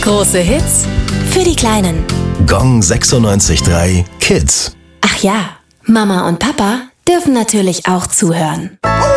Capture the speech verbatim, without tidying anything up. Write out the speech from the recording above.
Große Hits für die Kleinen. Gong sechsundneunzig Komma drei Kids. Ach ja, Mama und Papa dürfen natürlich auch zuhören.